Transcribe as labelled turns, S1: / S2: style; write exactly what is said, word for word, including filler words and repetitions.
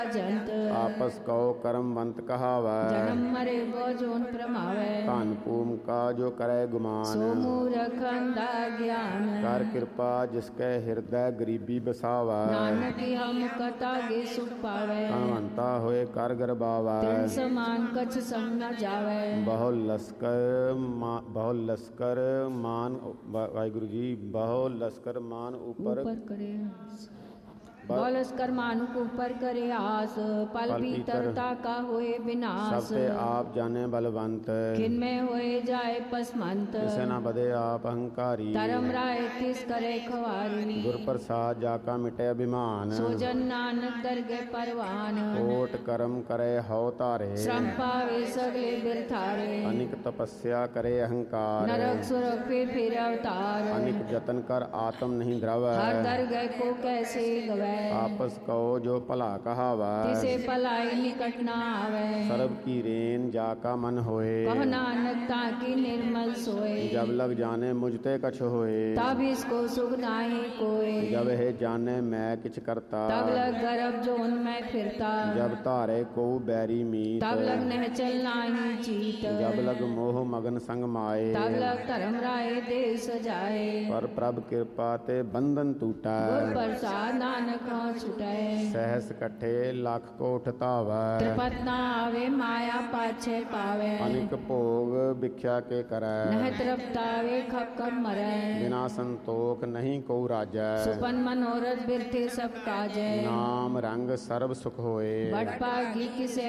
S1: जंत
S2: आपस कहो कर्मवंत कहावै।
S1: जन्म मरे वो जोन प्रमावै
S2: धन भूम का जो करे गुमान।
S1: सो मूरख अंधा ज्ञान
S2: कर कृपा जिसके हृदय गरीबी बसावै।
S1: नानक हम कथा गे सुख पावै
S2: धनवंता होए कर गरबावै।
S1: तिन समान कछ सम न जावै
S2: बहु लश्कर मा, बहु लश्कर मान वाहिगुरु जी बहु लश्कर मान ऊपर
S1: ऊपर करे बौलस कर मानुक ऊपर करे आस पल भीतरता का होए विनाश।
S2: सबते आप जाने बलवंत
S1: खिन में होए जाए पसमंत
S2: जिसे न बदे आप अहंकारी।
S1: धर्म राय तिस करे खवारी
S2: गुर प्रसाद जाका मिटे अभिमान।
S1: सोजन नानक दरगे परवान
S2: कोट कर्म करे हौ तारे।
S1: श्रम पावे सगले बिरथारे
S2: अनिक तपस्या करे अहंकार।
S1: नरक सुरक पे फिर अवतार
S2: अनिक जतन कर आत्म नहीं द्रवै।
S1: हर दरगह को कैसे गवै
S2: आपस कहो जो भला कहावै।
S1: तिसे भलाई निकट न आवे
S2: सर्व की रेन जाका मन होए।
S1: कहो नानक ताकि निर्मल सोए
S2: जब लग जाने मुझते कछ होए।
S1: तब इसको सुख नाही कोय
S2: जब है जाने मैं किछ करता।
S1: तब लग गर्भ जोन में फिरता
S2: जब तारे को बैरी मीत।
S1: तब लग नह चल नाही चीत
S2: जब लग मोह मगन संग माए।
S1: तब लग धर्म राय दे सजाए
S2: पर प्रभ कृपा ते बंधन टूटा।
S1: गुर प्रसाद नानक छुटै
S2: सहस कट्ठे लाख को उठतावै।
S1: त्रिपत न आवे माया पाछे पावे
S2: अनिक भोग भिक्षा के करै।
S1: नह तृप्तावे खप खप मरै
S2: बिना संतोख नहीं को राजै।
S1: सुपन मनोरथ बिरथे सब काजै
S2: नाम रंग सर्व सुख होए।
S1: बड़ पागी किसे